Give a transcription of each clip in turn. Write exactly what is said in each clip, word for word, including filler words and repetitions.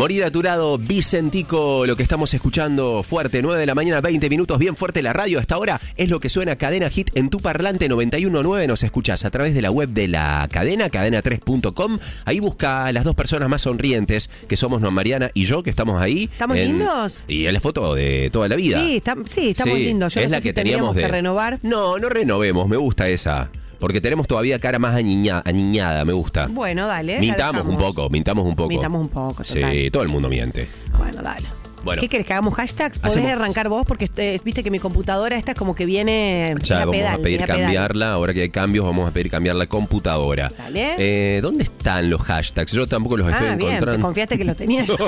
Morir a tu lado, Vicentico, lo que estamos escuchando fuerte, nueve de la mañana, veinte minutos, bien fuerte la radio. Hasta ahora es lo que suena Cadena Hit en tu parlante noventa y uno punto nueve. Nos escuchas a través de la web de la cadena, cadena tres punto com. Ahí busca a las dos personas más sonrientes, que somos Mariana y yo, que estamos ahí. ¿Estamos en... lindos? Y es la foto de toda la vida. Sí, está... sí estamos sí, lindos. Yo es no la sé que si teníamos de... que renovar. No, no renovemos, me gusta esa. Porque tenemos todavía cara más aniña, aniñada, me gusta. Bueno, dale. Mintamos un poco, mintamos un poco. Mintamos un poco, total. Sí, todo el mundo miente. Bueno, dale. Bueno, ¿qué querés? ¿Que hagamos hashtags? Podés hacemos... arrancar vos porque eh, viste que mi computadora esta es como que viene... Ya, vamos pedal, a pedir cambiarla. Pedal. Ahora que hay cambios, vamos a pedir cambiar la computadora. Dale. Eh, ¿Dónde están los hashtags? Yo tampoco los estoy ah, bien, encontrando. Te confiaste que los tenías yo.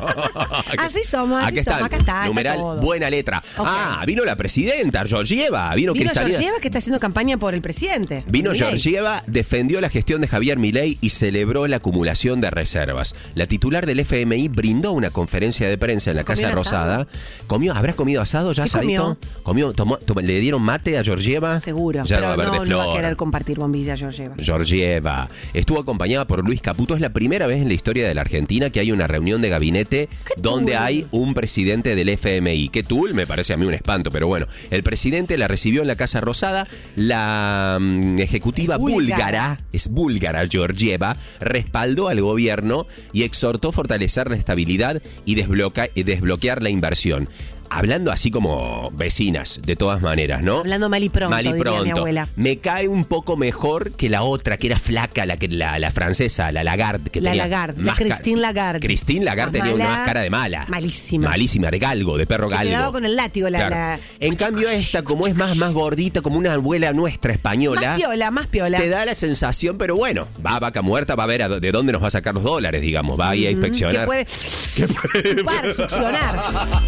así somos, así Aquí somos. están. Acá está. Numeral, está buena letra. Okay. Ah, vino la presidenta, Georgieva. Vino, vino Cristalina. Georgieva, que está haciendo campaña por el presidente. Vino Milei. Georgieva, defendió la gestión de Javier Milei y celebró la acumulación de reservas. La titular del F M I brindó una conferencia de prensa en la Casa Rosada. ¿Comió? ¿Habrás comido asado ya, asadito? ¿Comió? Tomó, tomó, ¿Le dieron mate a Georgieva? Seguro, ya pero va a haber no, de flor. no va a querer compartir bombilla Georgieva. Georgieva. Estuvo acompañada por Luis Caputo. Es la primera vez en la historia de la Argentina que hay una reunión de gabinete donde tool? hay un presidente del F M I. Qué tool, me parece a mí un espanto, pero bueno. El presidente la recibió en la Casa Rosada. La um, ejecutiva búlgara. búlgara, es búlgara, Georgieva, respaldó al gobierno y exhortó fortalecer la estabilidad y, desbloquea, y desbloquear la inversión. Hablando así como vecinas, de todas maneras, ¿no? Hablando mal y pronto, mal y diría pronto. mi abuela. Me cae un poco mejor que la otra, que era flaca, la que la, la francesa, la Lagarde. Que la tenía Lagarde, la Christine Lagarde. Christine Lagarde tenía una máscara de mala. Malísima. Malísima, de galgo, de perro galgo. Quedaba con el látigo. La, claro. la... En cambio esta, como es más, más gordita, como una abuela nuestra española. Más piola, más piola. Te da la sensación, pero bueno, va vaca muerta, va a ver a de dónde nos va a sacar los dólares, digamos. Va ahí a inspeccionar. Que puede... ¿Qué puede? Para succionar.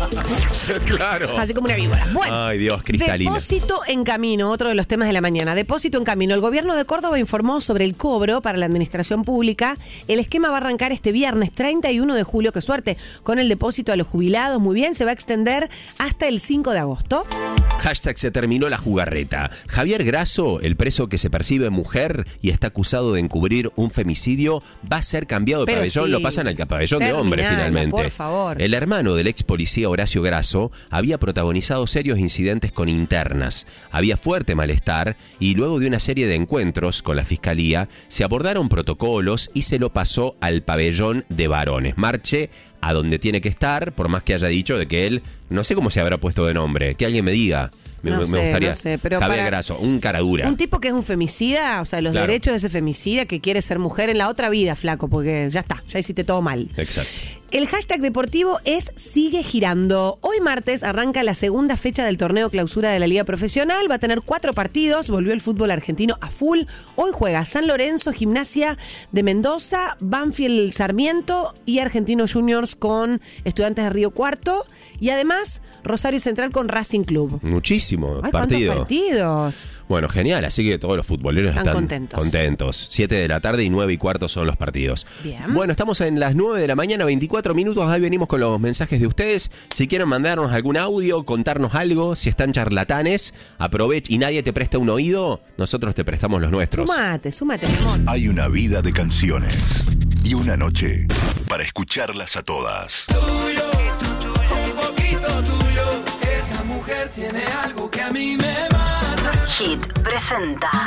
Claro. Así como una víbora. Bueno, ay, Dios, Cristalina. Depósito en camino, otro de los temas de la mañana. Depósito en camino. El gobierno de Córdoba informó sobre el cobro para la administración pública. El esquema va a arrancar este viernes treinta y uno de julio. Qué suerte. Con el depósito a los jubilados. Muy bien, se va a extender hasta el cinco de agosto. Hashtag se terminó la jugarreta. Javier Grasso, el preso que se percibe mujer y está acusado de encubrir un femicidio, va a ser cambiado de Pero pabellón. sí. Lo pasan al pabellón Terminalo, de hombre, finalmente. por favor. El hermano del ex policía Horacio Grasso había protagonizado serios incidentes con internas. Había fuerte malestar y luego de una serie de encuentros con la fiscalía se abordaron protocolos y se lo pasó al pabellón de varones. Marche a donde tiene que estar, por más que haya dicho de que él, no sé cómo se habrá puesto de nombre, que alguien me diga. Me, no me sé, gustaría. No sé, pero Javier para... Grasso, un cara dura. Un tipo que es un femicida, o sea, los claro. derechos de ese femicida que quiere ser mujer en la otra vida, flaco, porque ya está, ya hiciste todo mal. Exacto. El hashtag deportivo es Sigue Girando. Hoy martes arranca la segunda fecha del torneo clausura de la Liga Profesional. Va a tener cuatro partidos. Volvió el fútbol argentino a full. Hoy juega San Lorenzo, Gimnasia de Mendoza, Banfield Sarmiento y Argentinos Juniors con Estudiantes de Río Cuarto. Y además Rosario Central con Racing Club. Muchísimo Ay, partido. ¿cuántos partidos? Bueno, genial, así que todos los futboleros están, están contentos. contentos. Siete de la tarde y nueve y cuarto son los partidos. Bien. Bueno, estamos en las nueve de la mañana, veinticuatro minutos. Ahí venimos con los mensajes de ustedes. Si quieren mandarnos algún audio, contarnos algo, si están charlatanes, aprovechen y nadie te presta un oído, nosotros te prestamos los nuestros. Súmate, súmate, mi amor. Hay una vida de canciones y una noche para escucharlas a todas. Tuyo, un poquito tuyo. Esa mujer tiene algo que a mí me mata. Hit presenta